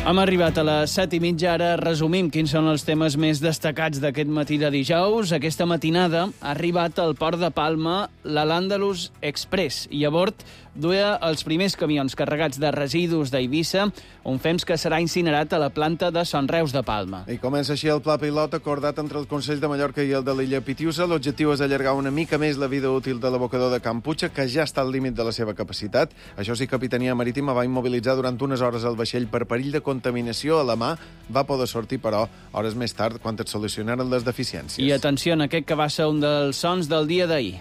Hem arribat a les 7:30, ara resumim quins són els temes més destacats d'aquest matí de dijous. Aquesta matinada ha arribat al port de Palma l'Al-Àndalus Express i a bord duia els primers camions carregats de residus d'Eivissa, un fems que serà incinerat a la planta de Son Reus de Palma. I comença així el pla pilot acordat entre el Consell de Mallorca i el de l'illa Pitiusa. L'objectiu és allargar una mica més la vida útil de l'abocador de Can Puig, que ja està al límit de la seva capacitat. Això sí, Capitania Marítima va immobilitzar durant unes hores el vaixell per perill de contaminació a la mà. Va poder sortir, però, hores més tard, quan es solucionaren les deficiències. I atenció a aquest que va ser un dels sons del dia d'ahir.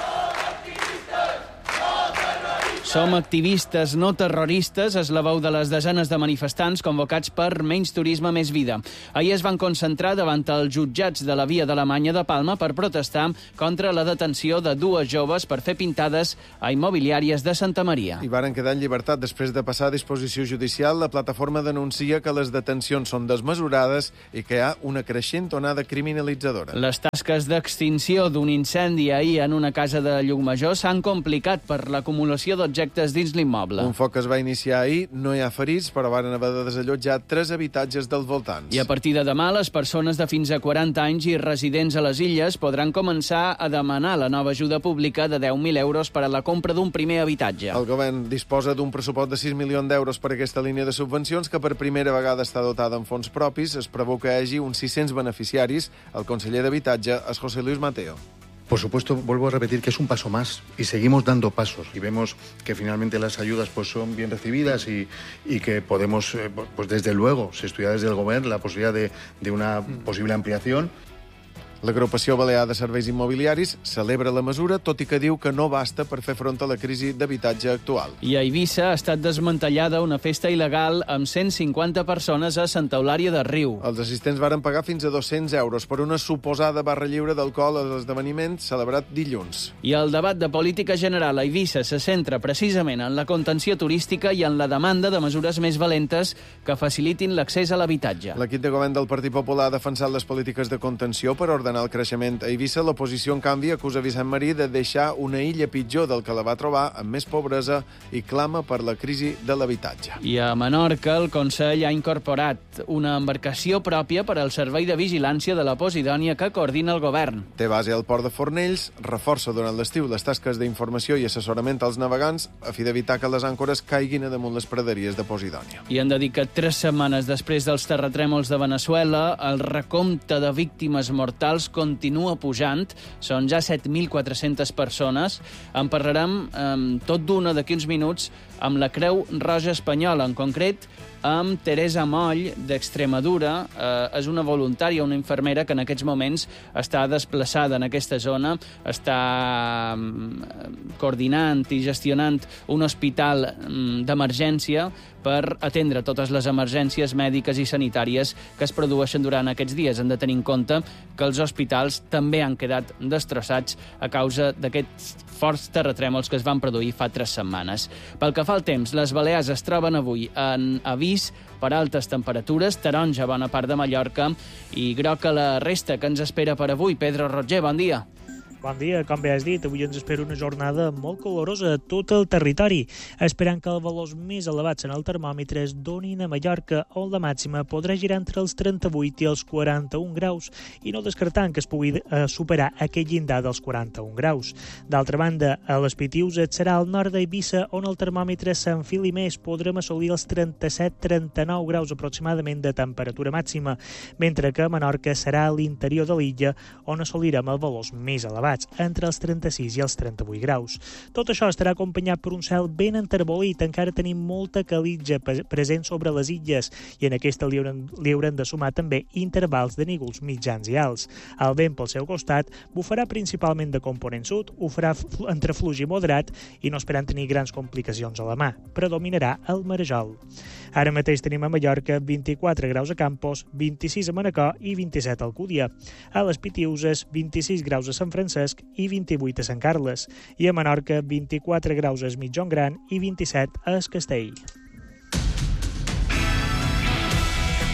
Som activistes, no terroristes, és la veu de les desenes de manifestants convocats per Menys Turisme, Més Vida. Ahir es van concentrar davant els jutjats de la Via d'Alemanya de Palma per protestar contra la detenció de dues joves per fer pintades a immobiliàries de Santa Maria. I varen quedar en llibertat després de passar a disposició judicial. La plataforma denuncia que les detencions són desmesurades i que hi ha una creixent onada criminalitzadora. Les tasques d'extinció d'un incendi ahir en una casa de Llucmajor s'han complicat per l'acumulació d'objectes dins l'immoble. Un foc que es va iniciar ahir, no hi ha ferits, però varen haver de desallotjar 3 habitatges dels voltants. I a partir de demà, les persones de fins a 40 anys i residents a les illes podran començar a demanar la nova ajuda pública de 10.000 euros per a la compra d'un primer habitatge. El govern disposa d'un pressupost de 6 milions d'euros per a aquesta línia de subvencions, que per primera vegada està dotada amb fons propis. Es preveu que hi hagi uns 600 beneficiaris. El conseller d'Habitatge és José Luis Mateo. Por supuesto, vuelvo a repetir que es un paso más y seguimos dando pasos y vemos que finalmente las ayudas son bien recibidas y que podemos, desde luego, se estudia desde el Gobierno la posibilidad de una posible ampliación. L'agrupació balear de serveis immobiliaris celebra la mesura, tot i que diu que no basta per fer front a la crisi d'habitatge actual. I a Eivissa ha estat desmantellada una festa il·legal amb 150 persones a Santa Eulària de Riu. Els assistents varen pagar fins a 200 euros per una suposada barra lliure d'alcohol a l'esdeveniment celebrat dilluns. I el debat de política general a Eivissa se centra precisament en la contenció turística i en la demanda de mesures més valentes que facilitin l'accés a l'habitatge. L'equip de govern del Partit Popular ha defensat les polítiques de contenció per ordenar el creixement a Eivissa. L'oposició, en canvi, acusa Vicent Marí de deixar una illa pitjor del que la va trobar, amb més pobresa, i clama per la crisi de l'habitatge. I a Menorca, el Consell ha incorporat una embarcació pròpia per al servei de vigilància de la Posidònia que coordina el govern. Té base al port de Fornells, reforça durant l'estiu les tasques d'informació i assessorament als navegants a fi d'evitar que les àncores caiguin a damunt les praderies de Posidònia. I han dedicat 3 setmanes després dels terratrèmols de Veneçuela, el recompte de víctimes mortals continua pujant. Són ja 7.400 persones. En parlarem tot d'una d'aquí uns minuts amb la Creu Roja Espanyola, en concret amb Teresa Moll, d'Extremadura. És una voluntària, una infermera que en aquests moments està desplaçada en aquesta zona, està coordinant i gestionant un hospital d'emergència per atendre totes les emergències mèdiques i sanitàries que es produeixen durant aquests dies. Hem de tenir en compte que els hospitals també han quedat destrossats a causa d'aquests forts terratrèmols que es van produir fa 3 setmanes. Pel que fa al temps, les Balears es troben avui en avís per altes temperatures, taronja a bona part de Mallorca i groc a la resta. Que ens espera per avui? Pedro Roger, bon dia. Bon dia, com bé has dit, avui ens espera una jornada molt calorosa a tot el territori, esperant que els valors més elevats en el termòmetre es donin a Mallorca, on la màxima podrà girar entre els 38 i els 41 graus, i no descartant que es pugui superar aquell llindar dels 41 graus. D'altra banda, a les Pitiuses serà al nord d'Eivissa on el termòmetre s'enfili més, podrem assolir els 37-39 graus aproximadament de temperatura màxima, mentre que a Menorca serà a l'interior de l'illa on assolirem els valors més elevats, entre els 36 i els 38 graus. Tot això estarà acompanyat per un cel ben enterbolit. Encara tenim molta calitja present sobre les illes i en aquesta li hauran de sumar també intervals de núvols mitjans i alts. El vent pel seu costat bufarà principalment de component sud, ho farà entre fluix i moderat i no esperant tenir grans complicacions a la mà. Predominarà el marejol. Ara mateix tenim a Mallorca 24 graus a Campos, 26 a Manacor i 27 a Alcúdia. A les Pitiuses, 26 graus a Sant Francesc i 28 a Sant Carles. I a Menorca, 24 graus a Es Migjorn Gran i 27 a Es Castell.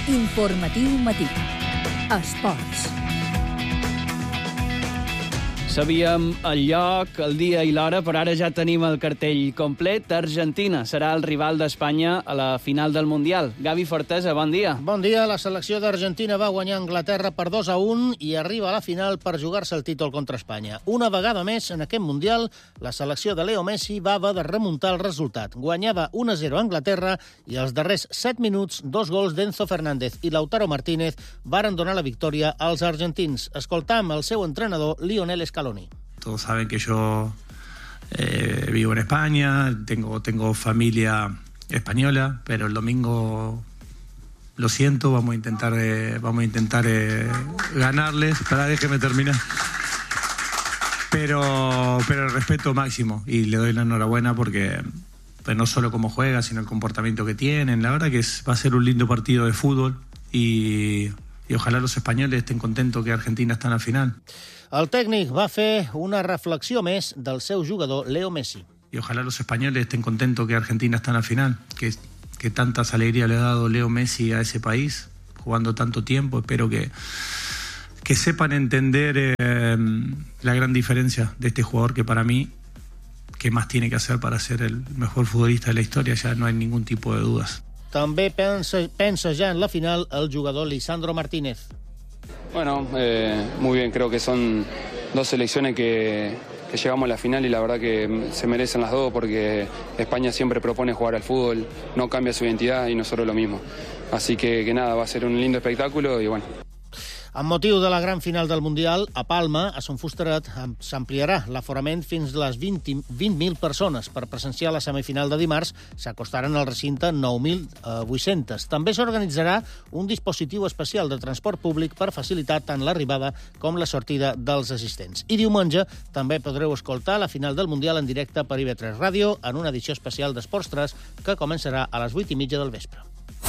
Informatiu matí. Esports. Sabíem el lloc, el dia i l'hora, però ara ja tenim el cartell complet. Argentina serà el rival d'Espanya a la final del Mundial. Gavi Fortesa, bon dia. Bon dia. La selecció d'Argentina va guanyar Anglaterra per 2-1 i arriba a la final per jugar-se el títol contra Espanya. Una vegada més, en aquest Mundial, la selecció de Leo Messi va haver de remuntar el resultat. Guanyava 1-0 a Anglaterra i als darrers 7 minuts, 2 gols d'Enzo Fernández i Lautaro Martínez varen donar la victòria als argentins. Escoltam el seu entrenador, Lionel Scaloni. Todos saben que yo vivo en España, tengo familia española, pero el domingo, lo siento, vamos a intentar ganarles. Déjeme terminar. Pero el respeto máximo y le doy la enhorabuena porque pues, no solo cómo juega, sino el comportamiento que tienen. La verdad que va a ser un lindo partido de fútbol y ojalá los españoles estén contentos que Argentina está en la final. El tècnic va fer una reflexió més del seu jugador Leo Messi. Y ojalá los españoles estén contentos que Argentina está en la final, que tantas alegrías le ha dado Leo Messi a ese país, jugando tanto tiempo. Espero que sepan entender la gran diferencia de este jugador que para mí, ¿qué más tiene que hacer para ser el mejor futbolista de la historia? Ya no hay ningún tipo de dudas. També pensa ja en la final el jugador Lisandro Martínez. Bueno, muy bien, creo que son dos selecciones que llegamos a la final y la verdad que se merecen las dos porque España siempre propone jugar al fútbol, no cambia su identidad y nosotros lo mismo. Así que nada, va a ser un lindo espectáculo y bueno. Amb motiu de la gran final del Mundial, a Palma, a Sant Fusterat, s'ampliarà l'aforament fins a les 20.000 persones. Per presenciar la semifinal de dimarts s'acostaran al recinte 9.800. També s'organitzarà un dispositiu especial de transport públic per facilitar tant l'arribada com la sortida dels assistents. I diumenge també podreu escoltar la final del Mundial en directe per IB3 Ràdio en una edició especial d'Esports 3 que començarà a les 8:30 del vespre.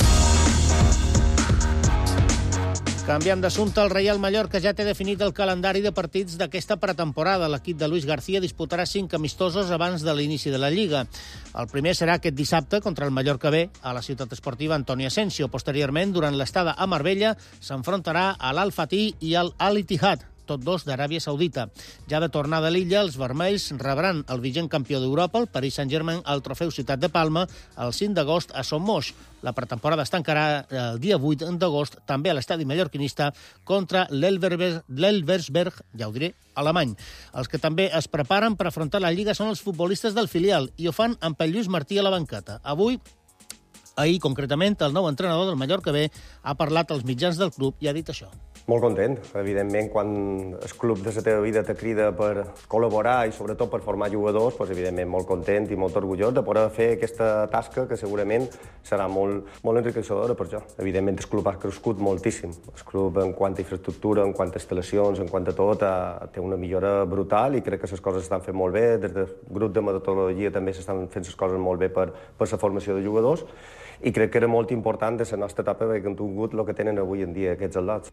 Canviant d'assumpte, el Reial Mallorca ja té definit el calendari de partits d'aquesta pretemporada. L'equip de Luis García disputarà 5 amistosos abans de l'inici de la Lliga. El primer serà aquest dissabte contra el Mallorca B a la ciutat esportiva Antoni Asensio. Posteriorment, durant l'estada a Marbella, s'enfrontarà a l'Al-Fatih i al Al-Ittihad, tots dos d'Aràbia Saudita. Ja de tornada a l'illa, els vermells rebran el vigent campió d'Europa, el Paris Saint-Germain, al Trofeu Ciutat de Palma, el 5 d'agost a Son Moix. La pretemporada es tancarà el dia 8 d'agost, també a l'estadi mallorquinista, contra l'Elversberg, ja ho diré, alemany. Els que també es preparen per afrontar la Lliga són els futbolistes del filial i ho fan amb el Lluís Martí a la banqueta. Ahir, concretament, el nou entrenador del Mallorca B ha parlat als mitjans del club i ha dit això. Molt content. Evidentment, quan el club de la teva vida te crida per col·laborar i sobretot per formar jugadors, doncs, evidentment, molt content i molt orgullós de poder fer aquesta tasca que segurament serà molt enriquecedora per jo. Evidentment, el club ha crescut moltíssim. El club, en quant a infraestructura, en quant a instal·lacions, en quant a tot, té una millora brutal i crec que les coses s'estan fent molt bé. Des del grup de metodologia també s'estan fent les coses molt bé per la formació de jugadors i crec que era molt important de la nostra etapa perquè han tingut el que tenen avui en dia aquests atlets.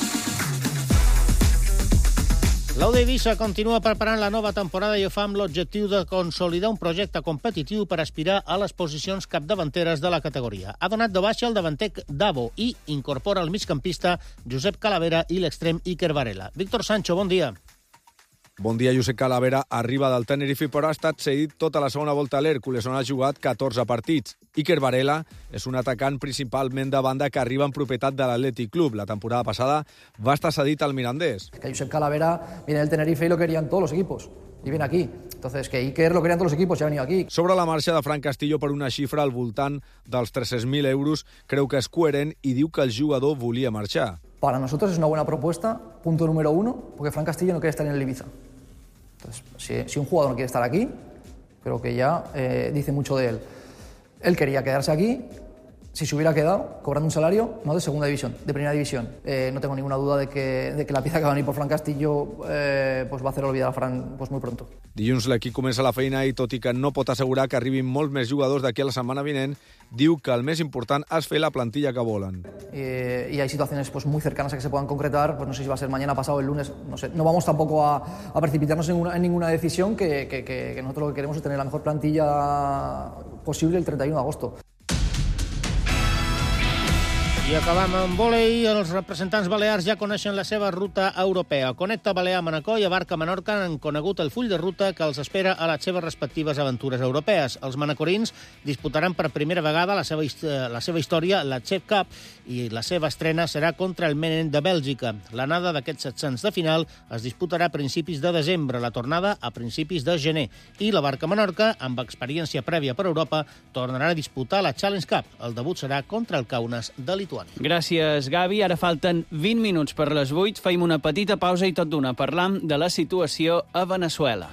L'Aude Eivissa continua preparant la nova temporada i ho fa amb l'objectiu de consolidar un projecte competitiu per aspirar a les posicions capdavanteres de la categoria. Ha donat de baixa el davanter Davo i incorpora el migcampista Josep Calavera i l'extrem Iker Varela. Víctor Sancho, bon dia. Bon dia, Josep Calavera arriba del Tenerife però ha estat cedit tota la segona volta a l'Hèrcules, on ha jugat 14 partits. Iker Varela és un atacant principalment de banda que arriba en propietat de l'Athletic Club. La temporada passada va estar cedit al Mirandés. Que Josep Calavera viene del Tenerife y lo querían todos los equipos. Y viene aquí. Entonces, que Iker lo querían todos los equipos y ha venido aquí. Sobre la marxa de Fran Castillo per una xifra al voltant dels 300.000 euros, creu que és coherent i diu que el jugador volia marxar. Para nosotros es una buena propuesta, punto número 1, porque Fran Castillo no quiere estar en el Ibiza. Entonces, si un jugador no quiere estar aquí, creo que ya dice mucho de él. Él quería quedarse aquí, si se hubiera quedado cobrando un salario no de segunda división, de primera división. No tengo ninguna duda de que la pieza que va a venir por Fran Castillo pues va a hacer olvidar a Fran pues muy pronto. Dilluns l'equip comença la feina i, tot i que no pot assegurar que arribin molts més jugadors d'aquí a la setmana vinent, diu que el més important és fer la plantilla que volen. Y hay situaciones pues muy cercanas a que se puedan concretar, pues no sé si va a ser mañana, pasado, el lunes, no sé. No vamos tampoco a precipitarnos en ninguna decisión, que nosotros lo que queremos es tener la mejor plantilla posible el 31 de agosto. I acabam amb vòlei. Els representants balears ja coneixen la seva ruta europea. Connecta Balear Manacor i Abarca Menorca han conegut el full de ruta que els espera a les seves respectives aventures europees. Els manacorins disputaran per primera vegada la seva història la Chef Cup i la seva estrena serà contra el Menen de Bèlgica. L'anada d'aquests 700 de final es disputarà a principis de desembre, la tornada a principis de gener. I la Barca Menorca, amb experiència prèvia per Europa, tornarà a disputar la Challenge Cup. El debut serà contra el Kaunas de Lituània. Gràcies, Gavi. Ara falten 20 minuts per les 8. Feim una petita pausa i tot d'una parlam de la situació a Veneçuela.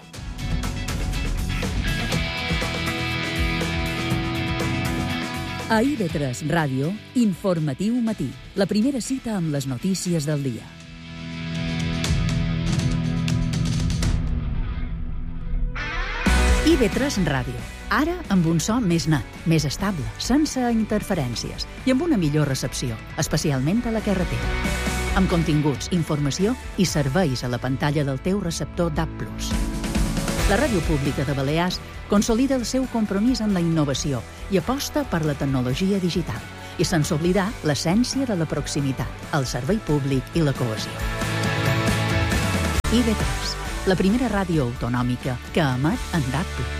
A IB3 Ràdio, Informatiu Matí. La primera cita amb les notícies del dia. IB3 Ràdio. Ara amb un so més net, més estable, sense interferències i amb una millor recepció, especialment a la carretera. Amb continguts, informació i serveis a la pantalla del teu receptor DAB+. La Ràdio Pública de Balears consolida el seu compromís amb la innovació i aposta per la tecnologia digital i sense oblidar l'essència de la proximitat, el servei públic i la cohesió. IB3, la primera ràdio autonòmica que emet en DAB+.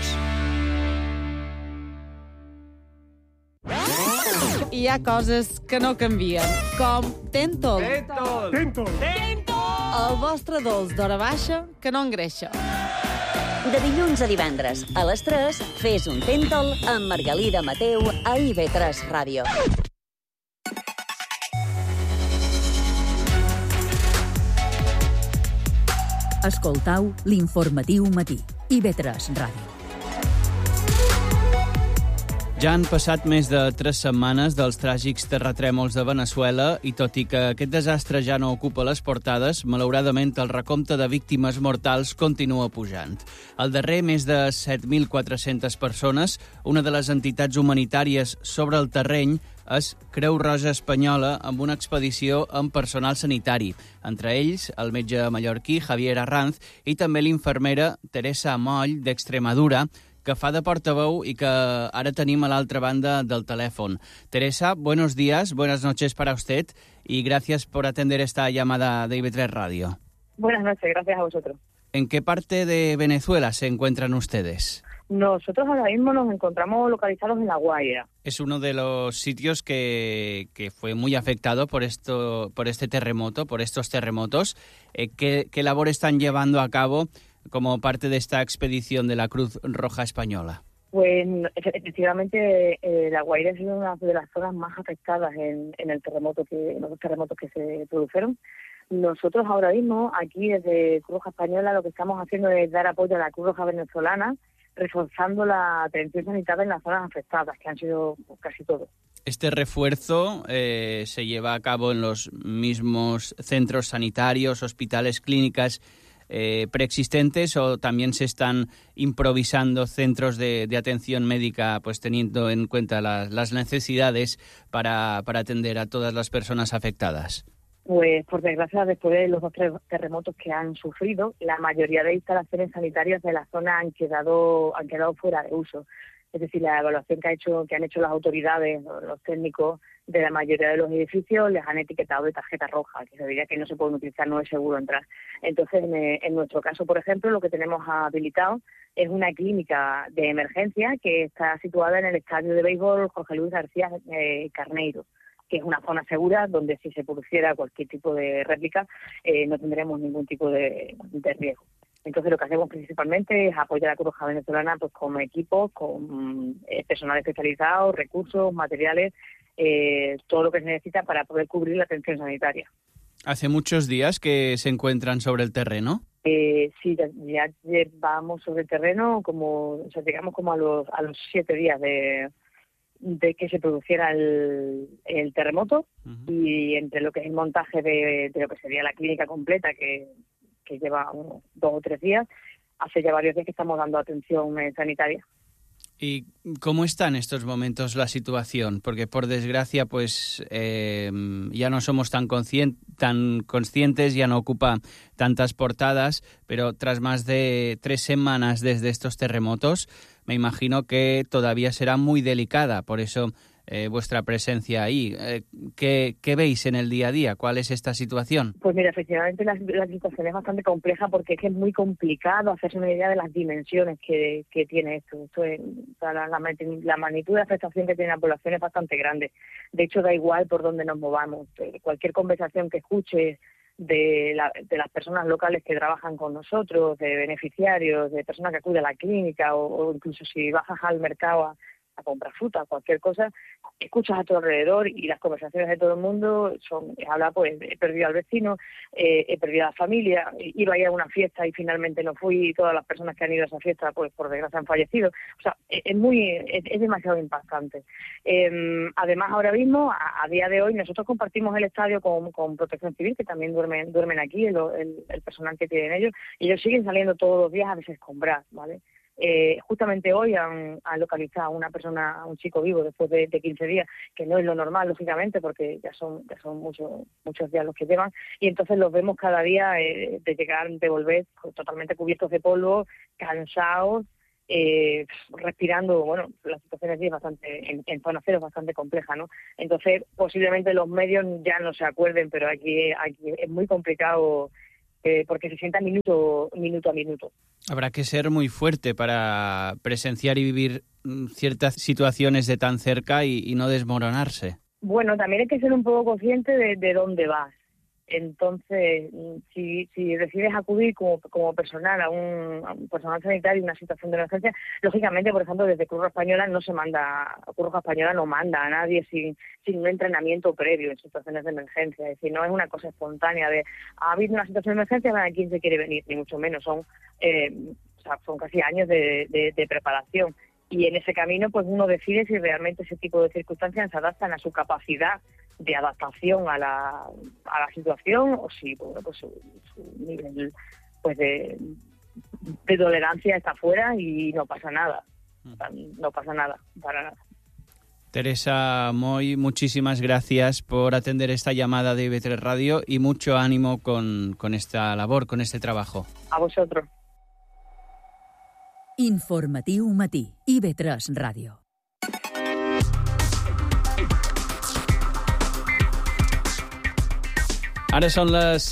Hi ha coses que no canvien, com Tentol. Tentol. El vostre dolç d'hora baixa que no engreixa. De dilluns a divendres, a les 3, fes un Tentol amb Margalida Mateu a IB3 Ràdio. Escoltau l'Informatiu Matí, IB3 Ràdio. Ja han passat més de 3 setmanes dels tràgics terratrèmols de Veneçuela i tot i que aquest desastre ja no ocupa les portades, malauradament el recompte de víctimes mortals continua pujant. Al darrer, més de 7.400 persones, una de les entitats humanitàries sobre el terreny és Creu Roja Espanyola amb una expedició amb personal sanitari. Entre ells, el metge mallorquí Javier Arranz i també l'infermera Teresa Moll d'Extremadura, que fa de portaveu y que ahora tenim a l'altra banda del teléfono. Teresa, buenos días, buenas noches para usted y gracias por atender esta llamada de IB3 Radio. Buenas noches, gracias a vosotros. ¿En qué parte de Venezuela se encuentran ustedes? Nosotros ahora mismo nos encontramos localizados en La Guaira. Es uno de los sitios que fue muy afectado por este terremoto, por estos terremotos. ¿Qué labor están llevando a cabo como parte de esta expedición de la Cruz Roja Española? Pues efectivamente La Guaira es una de las zonas más afectadas en los terremotos que se produjeron. Nosotros ahora mismo aquí desde Cruz Roja Española lo que estamos haciendo es dar apoyo a la Cruz Roja venezolana, reforzando la atención sanitaria en las zonas afectadas, que han sido casi todo. Este refuerzo se lleva a cabo en los mismos centros sanitarios, hospitales, clínicas preexistentes, o también se están improvisando centros de atención médica, pues teniendo en cuenta las necesidades para atender a todas las personas afectadas. Pues por desgracia, después de los 2 terremotos que han sufrido, la mayoría de instalaciones sanitarias de la zona han quedado fuera de uso. Es decir, la evaluación que han hecho las autoridades, los técnicos de la mayoría de los edificios, les han etiquetado de tarjeta roja, que se diría que no se pueden utilizar, no es seguro entrar. Entonces, en nuestro caso, por ejemplo, lo que tenemos habilitado es una clínica de emergencia que está situada en el estadio de béisbol Jorge Luis García Carneiro, que es una zona segura donde si se produciera cualquier tipo de réplica no tendremos ningún tipo de riesgo. Entonces lo que hacemos principalmente es apoyar a la Cruz Roja venezolana pues con equipos, con personal especializado, recursos, materiales, todo lo que se necesita para poder cubrir la atención sanitaria. ¿Hace muchos días que se encuentran sobre el terreno? Sí, ya llevamos sobre el terreno llegamos como a los 7 días de que se produciera el terremoto. Uh-huh. Y entre lo que es el montaje de lo que sería la clínica completa, que lleva 2 o 3 días, hace ya varios días que estamos dando atención sanitaria. ¿Y cómo está en estos momentos la situación? Porque por desgracia pues ya no somos tan conscientes, ya no ocupa tantas portadas, pero tras más de 3 semanas desde estos terremotos, me imagino que todavía será muy delicada. Por eso vuestra presencia ahí. ¿Qué veis en el día a día? ¿Cuál es esta situación? Pues mira, efectivamente la situación es bastante compleja porque es que es muy complicado hacerse una idea de las dimensiones que tiene esto. La magnitud de afectación que tiene la población es bastante grande. De hecho, da igual por dónde nos movamos. Cualquier conversación que escuches de las personas locales que trabajan con nosotros, de beneficiarios, de personas que acuden a la clínica o incluso si bajas al mercado a comprar fruta, cualquier cosa, escuchas a tu alrededor y las conversaciones de todo el mundo habla, pues, he perdido al vecino, he perdido a la familia, iba a ir a una fiesta y finalmente no fui, y todas las personas que han ido a esa fiesta, pues por desgracia han fallecido. O sea, es demasiado impactante. Además, ahora mismo, a día de hoy, nosotros compartimos el estadio con Protección Civil, que también duermen aquí, el personal que tienen ellos, y ellos siguen saliendo todos los días a desescombrar, ¿vale? Justamente hoy han localizado a una persona, a un chico vivo después de 15 días, que no es lo normal, lógicamente, porque ya son muchos días los que llevan, y entonces los vemos cada día de volver totalmente cubiertos de polvo, cansados, respirando. Bueno, la situación aquí es en zona cero es bastante compleja, ¿no? Entonces, posiblemente los medios ya no se acuerden, pero aquí es muy complicado porque se sienta minuto a minuto. Habrá que ser muy fuerte para presenciar y vivir ciertas situaciones de tan cerca y no desmoronarse. Bueno, también hay que ser un poco consciente de dónde vas. Entonces, si decides acudir como personal a un personal sanitario en una situación de emergencia, lógicamente, por ejemplo, desde Cruz Roja Española Cruz Roja Española no manda a nadie sin un entrenamiento previo en situaciones de emergencia. Es decir, no es una cosa espontánea de ha habido una situación de emergencia, ¿a quién se quiere venir? Ni mucho menos, son casi años de preparación. Y en ese camino, pues uno decide si realmente ese tipo de circunstancias se adaptan a su capacidad de adaptación a la situación, o si su nivel, pues, de tolerancia está fuera y no pasa nada. No pasa nada, para nada. Teresa Moy, muchísimas gracias por atender esta llamada de IB3 Radio y mucho ánimo con esta labor, con este trabajo. A vosotros. Informatiu Matí, IB3 Ràdio. Ara són les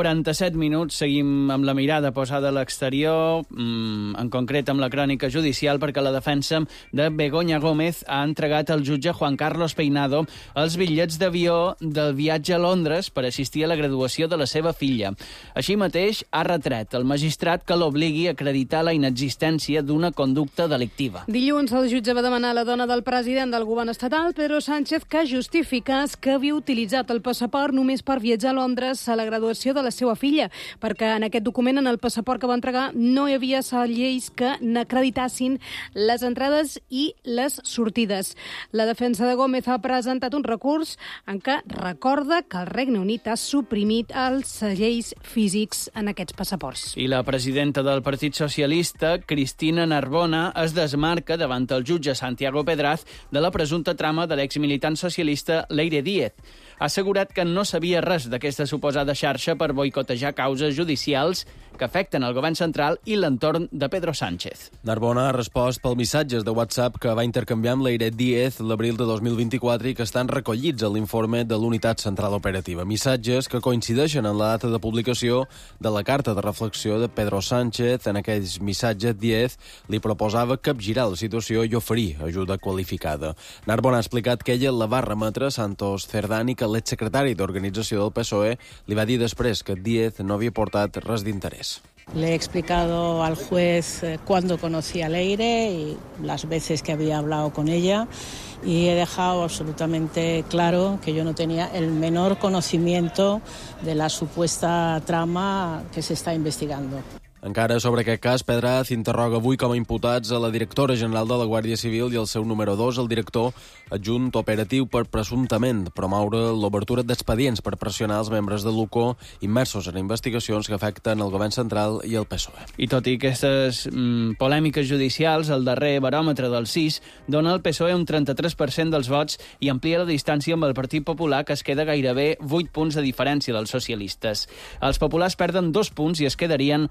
7:47, seguim amb la mirada posada a l'exterior, en concret amb la crònica judicial, perquè la defensa de Begoña Gómez ha entregat al jutge Juan Carlos Peinado els bitllets d'avió del viatge a Londres per assistir a la graduació de la seva filla. Així mateix, ha retret el magistrat que l'obligui a acreditar la inexistència d'una conducta delictiva. Dilluns, el jutge va demanar a la dona del president del govern estatal, Pedro Sánchez, que justificés que havia utilitzat el passaport només per viatjar a Londres a la graduació de la seva filla, perquè en aquest document, en el passaport que va entregar, no hi havia lleis que n'acreditassin les entrades i les sortides. La defensa de Gómez ha presentat un recurs en què recorda que el Regne Unit ha suprimit els lleis físics en aquests passaports. I la presidenta del Partit Socialista, Cristina Narbona, es desmarca davant el jutge Santiago Pedraz de la presumpta trama de l'exmilitant socialista Leire Díez. Ha assegurat que no sabia res d'aquesta suposada xarxa per boicotejar causes judicials que afecten el govern central i l'entorn de Pedro Sánchez. Narbona ha respost pel missatges de WhatsApp que va intercanviar amb Leiret Díez l'abril de 2024 i que estan recollits a l'informe de l'Unitat Central Operativa. Missatges que coincideixen en la data de publicació de la carta de reflexió de Pedro Sánchez. En aquells missatges, Díez li proposava capgirar la situació i oferir ajuda qualificada. Narbona ha explicat que ella la va remetre a Santos Cerdán i que l'exsecretari d'Organització del PSOE li va dir després que Díez no havia portat res d'interès. Le he explicado al juez cuándo conocí a Leire y las veces que había hablado con ella y he dejado absolutamente claro que yo no tenía el menor conocimiento de la supuesta trama que se está investigando. Encara sobre aquest cas, Pedraz interroga avui com a imputats a la directora general de la Guàrdia Civil i el seu número 2, el director adjunt operatiu per presumptament promoure l'obertura d'expedients per pressionar els membres de l'UCO immersos en investigacions que afecten el govern central i el PSOE. I tot i aquestes polèmiques judicials, el darrer baròmetre del CIS dona al PSOE un 33% dels vots i amplia la distància amb el Partit Popular, que es queda gairebé 8 punts de diferència dels socialistes. Els populars perden 2 punts i es quedarien en un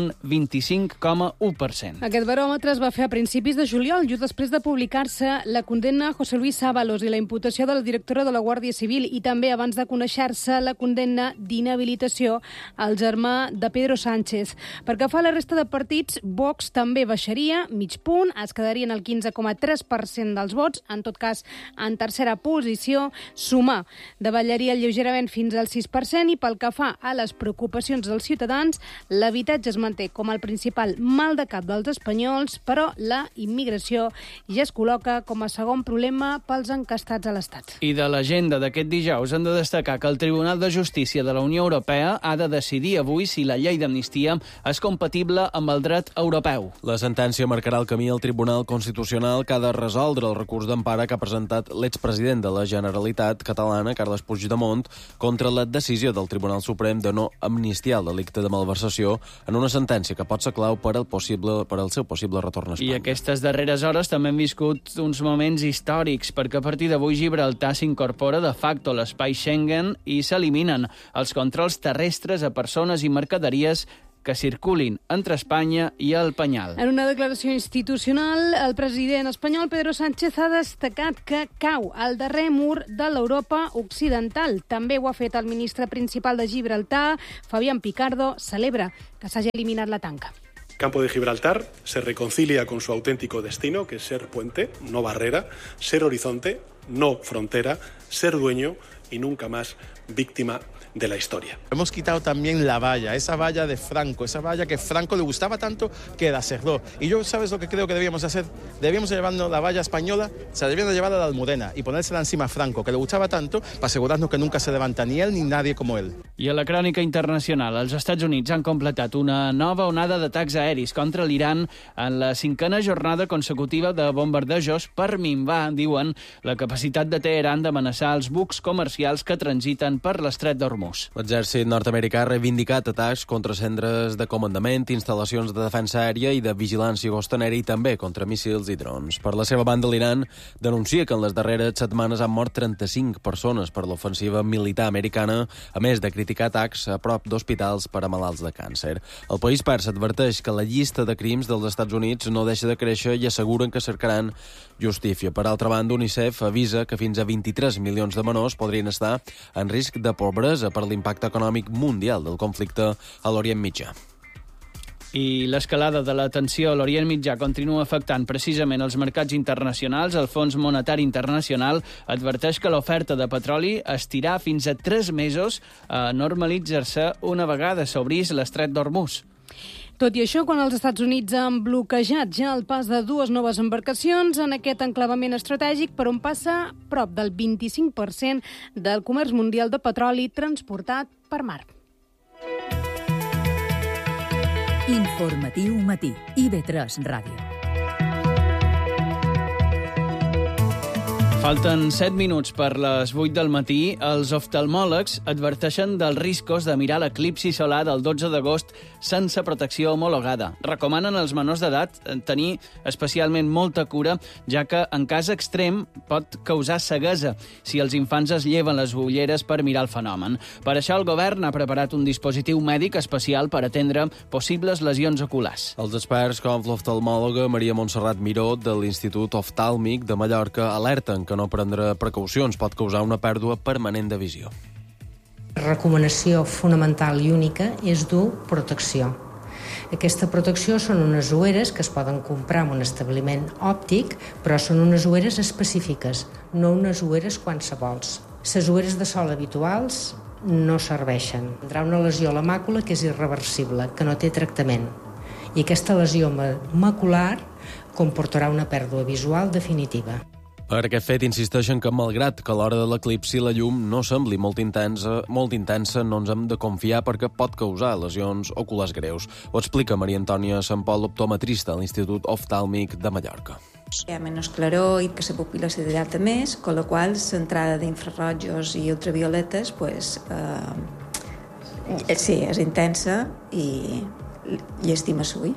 un 25,1%. Aquest baròmetre es va fer a principis de juliol, just després de publicar-se la condemna a José Luis Ábalos i la imputació de la directora de la Guàrdia Civil i també abans de conèixer-se la condemna d'inhabilitació al germà de Pedro Sánchez. Pel que fa a la resta de partits, Vox també baixaria mig punt, es quedarien al 15,3% dels vots, en tot cas en tercera posició. Sumar davallaria lleugerament fins al 6% i pel que fa a les preocupacions dels ciutadans, l'habitatge es manté com el principal mal de cap dels espanyols, però la immigració ja es col·loca com a segon problema pels encastats a l'Estat. I de l'agenda d'aquest dijous hem de destacar que el Tribunal de Justícia de la Unió Europea ha de decidir avui si la llei d'amnistia és compatible amb el dret europeu. La sentència marcarà el camí al Tribunal Constitucional que ha de resoldre el recurs d'empara que ha presentat l'expresident de la Generalitat catalana, Carles Puigdemont, contra la decisió del Tribunal Suprem de no amnistiar el delicte de malversació en una sentència que pot ser clau per al seu possible retorn a Espanya. I aquestes darreres hores també hem viscut uns moments històrics, perquè a partir d'avui Gibraltar s'incorpora de facto a l'espai Schengen i s'eliminen els controls terrestres a persones i mercaderies que circulin entre Espanya i el Penyal. En una declaració institucional, el president espanyol Pedro Sánchez ha destacat que cau al darrer mur de l'Europa occidental. També ho ha fet el ministre principal de Gibraltar, Fabián Picardo, celebra que s'hagi eliminat la tanca. Campo de Gibraltar se reconcilia con su auténtico destino, que es ser puente, no barrera, ser horizonte, no frontera, ser dueño y nunca más víctima de la historia. Hemos quitado también la valla, esa valla de Franco, esa valla que Franco le gustaba tanto que la cerró. Y yo, ¿sabes lo que creo que debíamos hacer? Debíamos llevarnos la valla española, se la debíamos llevar a la Almudena y ponérsela encima a Franco, que le gustaba tanto, para asegurarnos que nunca se levanta ni él ni nadie como él. I a la crònica internacional, els Estats Units han completat una nova onada d'atacs aeris contra l'Iran en la 5a jornada consecutiva de bombardejos per minvar, diuen, la capacitat de Teheran d'amenaçar els bucs comercials que transiten per l'estret d'Hormuz. L'exèrcit nord-americà ha reivindicat atacs contra centres de comandament, instal·lacions de defensa aèria i de vigilància costanera i també contra míssils i drons. Per la seva banda, l'Iran denuncia que en les darreres setmanes han mort 35 persones per l'ofensiva militar americana, a més de criticar atacs a prop d'hospitals per a malalts de càncer. El país persa adverteix que la llista de crims dels Estats Units no deixa de créixer i asseguren que cercaran justícia. Per altra banda, UNICEF avisa que fins a 23 milions de menors podrien estar en risc de pobresa per l'impacte econòmic mundial del conflicte a l'Orient Mitjà. I l'escalada de la tensió a l'Orient Mitjà continua afectant precisament els mercats internacionals. El Fons Monetari Internacional adverteix que l'oferta de petroli estirà fins a 3 mesos a normalitzar-se una vegada s'obrís l'estret d'Hormuz. Tot i això, quan els Estats Units han bloquejat ja el pas de 2 noves embarcacions en aquest enclavament estratègic per on passa prop del 25% del comerç mundial de petroli transportat per mar. Informatiu matí. IB3 Ràdio. Falten 7 minuts per les 8 del matí. Els oftalmòlegs adverteixen dels riscos de mirar l'eclipsi solar del 12 d'agost sense protecció homologada. Recomanen als menors d'edat tenir especialment molta cura, ja que en cas extrem pot causar ceguesa si els infants es lleven les ulleres per mirar el fenomen. Per això el govern ha preparat un dispositiu mèdic especial per atendre possibles lesions oculars. Els experts com l'oftalmòloga Maria Montserrat Miró de l'Institut Oftàlmic de Mallorca alerten que no prendre precaucions pot causar una pèrdua permanent de visió. La recomanació fonamental i única és dur protecció. Aquesta protecció són unes ulleres que es poden comprar en un establiment òptic, però són unes ulleres específiques, no unes ulleres qualsevols. Les ulleres de sol habituals no serveixen. Tindrà una lesió a la màcula que és irreversible, que no té tractament. I aquesta lesió macular comportarà una pèrdua visual definitiva. Per aquest fet insisteixen que, malgrat que a l'hora de l'eclipsi la llum no sembli molt intensa, no ens hem de confiar perquè pot causar lesions oculars greus. Ho explica Maria Antònia Sant Pol, optometrista a l'Institut Oftàlmic de Mallorca. Hi ha menys claror i que la pupil·la se dilata més, amb la qual l'entrada d'infrarrojos i ultravioletes sí, és intensa i estima l'ull.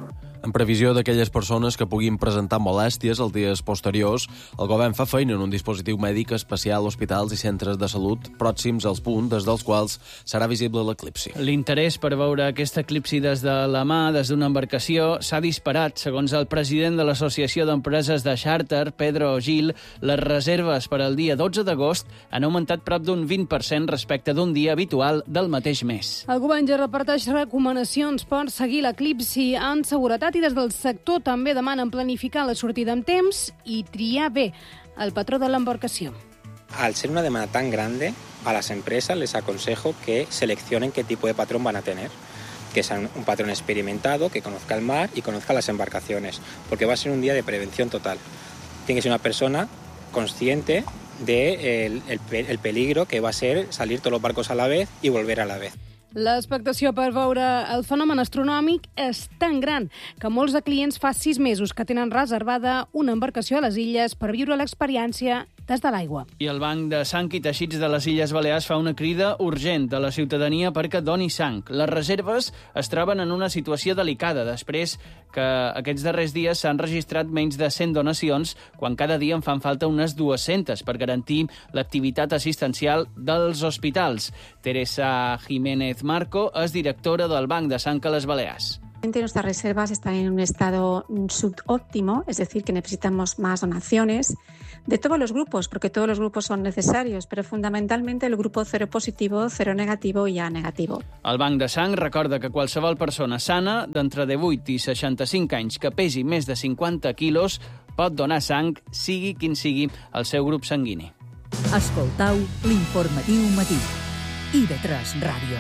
En previsió d'aquelles persones que puguin presentar molèsties els dies posteriors, el govern fa feina en un dispositiu mèdic especial a hospitals i centres de salut pròxims als punts des dels quals serà visible l'eclipsi. L'interès per veure aquest eclipsi des de la mà, des d'una embarcació, s'ha disparat. Segons el president de l'Associació d'Empreses de Xàrter, Pedro Gil, les reserves per al dia 12 d'agost han augmentat prop d'un 20% respecte d'un dia habitual del mateix mes. El govern ja reparteix recomanacions per seguir l'eclipsi en seguretat i des del sector també demanen planificar la sortida amb temps i triar bé el patró de l'embarcació. Al ser una demanda tan grande, a las empresas les aconsejo que seleccionen qué tipo de patrón van a tener. Que sea un patrón experimentado, que conozca el mar y conozca las embarcaciones, porque va a ser un día de prevención total. Tiene que ser una persona consciente del peligro que va a ser salir todos los barcos a la vez y volver a la vez. L'expectació per veure el fenomen astronòmic és tan gran que molts de clients fa 6 mesos que tenen reservada una embarcació a les illes per viure l'experiència des de l'aigua. I el Banc de Sang i Teixits de les Illes Balears fa una crida urgent de la ciutadania perquè doni sang. Les reserves es troben en una situació delicada després que aquests darrers dies s'han registrat menys de 100 donacions, quan cada dia en fan falta unes 200 per garantir l'activitat assistencial dels hospitals. Teresa Jiménez Marco és directora del Banc de Sang a les Balears. Nuestras reservas están en un estado subóptimo, es decir, que necesitamos más donaciones de todos los grupos, porque todos los grupos son necesarios, pero fundamentalmente el grupo cero positivo, cero negativo y A negativo. El Banc de Sang recorda que qualsevol persona sana d'entre 18 i 65 anys que pesi més de 50 quilos pot donar sang, sigui quin sigui el seu grup sanguini. Escoltau l'informatiu matí. IB3 Ràdio.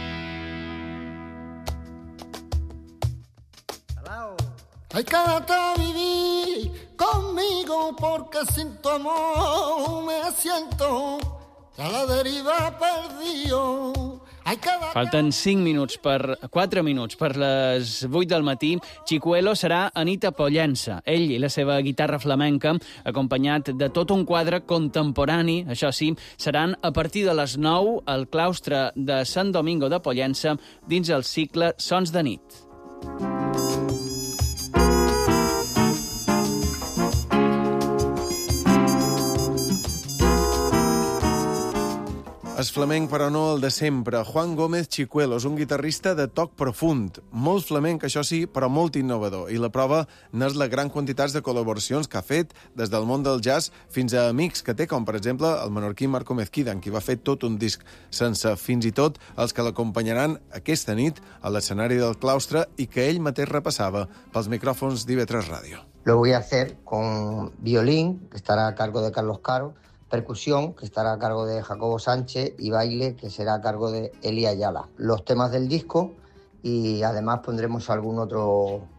Ay, quédate a vivir conmigo porque sin tu amor me siento a la deriva perdido. Falten 4 minuts per les 8 del matí. Chicuelo serà Anita Pollença. Ell i la seva guitarra flamenca, acompanyat de tot un quadre contemporani, això sí, seran a partir de les 9 al claustre de Sant Domingo de Pollença dins el cicle Sons de nit. És flamenc, però no el de sempre. Juan Gómez Chicuelo és un guitarrista de toc profund. Molt flamenc, això sí, però molt innovador. I la prova n'és la gran quantitat de col·laboracions que ha fet des del món del jazz fins a amics que té, com per exemple el menorquí Marco Mezquida, en qui va fer tot un disc sense fins i tot els que l'acompanyaran aquesta nit a l'escenari del claustre i que ell mateix repassava pels micròfons d'IB3 Ràdio. Lo voy a hacer con violín, que estará a cargo de Carlos Caro, percusión, que estará a cargo de Jacobo Sánchez, y baile, que será a cargo de Eli Ayala. Los temas del disco, y además pondremos algún otro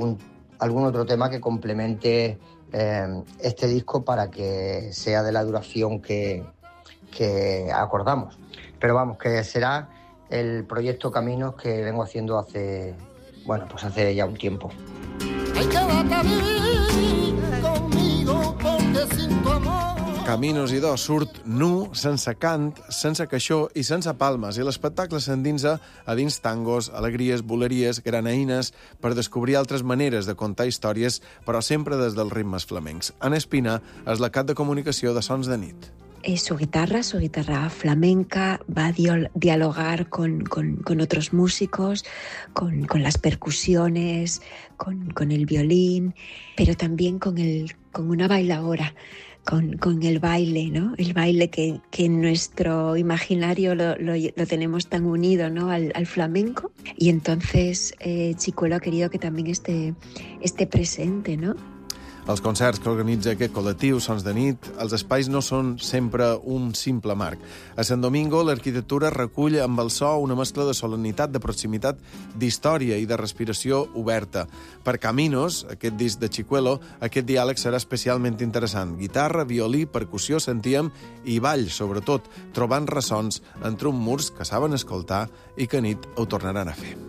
tema que complemente este disco para que sea de la duración que acordamos. Pero vamos, que será el proyecto Caminos que vengo haciendo hace ya un tiempo. Ay, quédate a vivir conmigo porque sin tu amor. Caminos i dos surt nu, sense cant, sense caixó i sense palmes, i l'espectacle s'endinsa a dins tangos, alegries, boleries, granaïnes, per descobrir altres maneres de contar històries, però sempre des dels ritmes flamencs. Anna Espina és la cap de comunicació de Sons de nit. Su guitarra flamenca va a dialogar con otros músicos, con las percusiones, con el violín, pero también con una bailadora. Con el baile, ¿no? El baile que en nuestro imaginario lo tenemos tan unido, ¿no? al flamenco. Y entonces Chicuelo ha querido que también esté presente, ¿no? Els concerts que organitza aquest col·lectiu, Sons de nit, els espais no són sempre un simple marc. A Sant Domingo, l'arquitectura recull amb el so una mescla de solemnitat, de proximitat, d'història i de respiració oberta. Per Caminos, aquest disc de Chicuelo, aquest diàleg serà especialment interessant. Guitarra, violí, percussió, sentíem, i ball, sobretot, trobant ressons entre uns murs que saben escoltar i que a nit ho tornaran a fer.